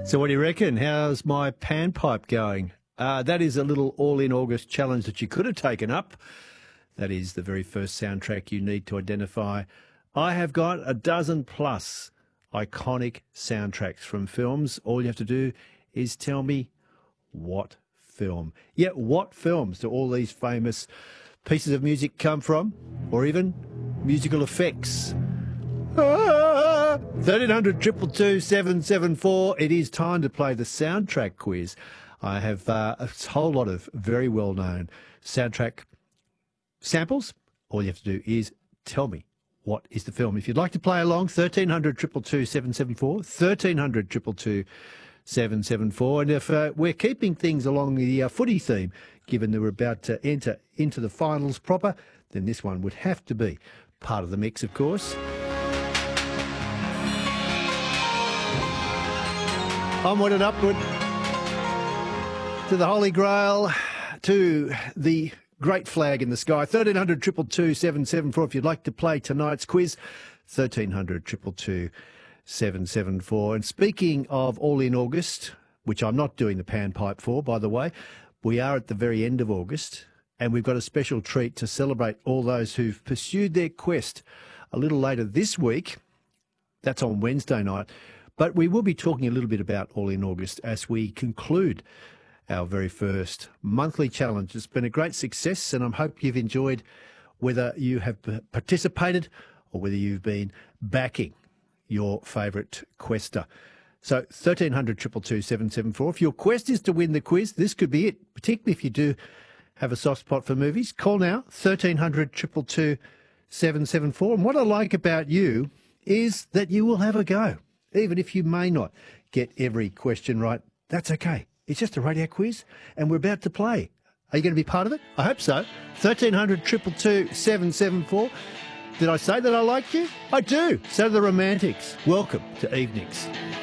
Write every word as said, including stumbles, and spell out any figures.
So what do you reckon? How's my panpipe going? Uh, that is a little all-in August challenge that you could have taken up. That is the very first soundtrack you need to identify. I have got a dozen plus iconic soundtracks from films. All you have to do is tell me what film. Yeah, what films do all these famous pieces of music come from? Or even musical effects? Ah, thirteen hundred, two two two, seven seven four. It is time to play the soundtrack quiz. I have uh, a whole lot of very well-known soundtrack samples. All you have to do is tell me what is the film. If you'd like to play along, thirteen hundred, two two two, seven seven four, thirteen hundred, two two two, seven seven four. And if uh, we're keeping things along the uh, footy theme, given that we're about to enter into the finals proper, then this one would have to be part of the mix, of course. Onward and upward to the Holy Grail, to the great flag in the sky. thirteen hundred, two two two, seven seven four. If you'd like to play tonight's quiz, thirteen hundred, two two two, seven seven four. And speaking of all in August, which I'm not doing the panpipe for, by the way, we are at the very end of August, and we've got a special treat to celebrate all those who've pursued their quest a little later this week. That's on Wednesday night. But we will be talking a little bit about All in August as we conclude our very first monthly challenge. It's been a great success, and I hope you've enjoyed, whether you have participated or whether you've been backing your favourite quester. So thirteen hundred, two two two, seven seven four. If your quest is to win the quiz, this could be it, particularly if you do have a soft spot for movies. Call now, thirteen hundred, two two two, seven seven four. And what I like about you is that you will have a go. Even if you may not get every question right, that's okay. It's just a radio quiz, and we're about to play. Are you going to be part of it? I hope so. thirteen hundred, two two two, seven seven four. Did I say that I liked you? I do. So do the Romantics. Welcome to Evenings.